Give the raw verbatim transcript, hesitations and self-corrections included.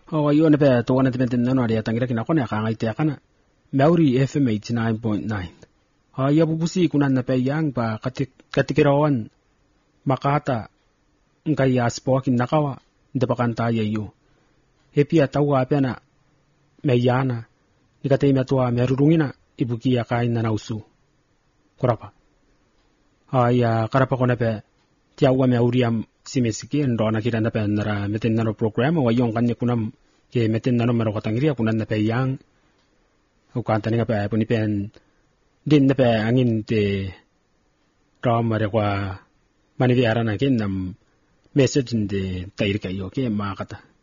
Oh, you na pe to na te meten no ria tangira kina kona ka ngai te kana. Maori F M eighty-nine point nine. Ha ya bubusi kunan na pe yang ba katik katikirawan makata ngai aspo kin nakawa ndepakanta ya yu. Hepi atawa apena meyana nikate metua merurungina ibuki ya kai na nausu. Korapa. Ha ya karapa kona pe tiawa Maori am simesiki ndona kira na pe nara meten nano program wa yong kan kunam ke meten nano mero katangiri kunan na pe yang ukanta ninga pe puni pen din na pe angin te drama re kwa manivi arana ke nam message de tair kayo ke ma kata